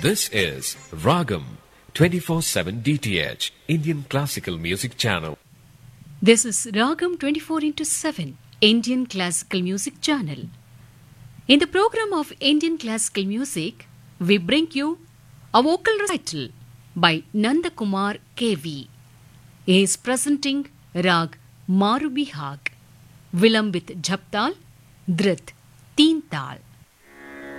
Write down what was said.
This is Ragam 24/7 DTH Indian Classical Music Channel. This is Ragam 24 into 7 Indian Classical Music Channel. In the program of Indian Classical Music, we bring you a vocal recital by Nandakumar KV. He is presenting Rag Marubihag, Vilambit Jhaptal, Dhrit Teen Tal.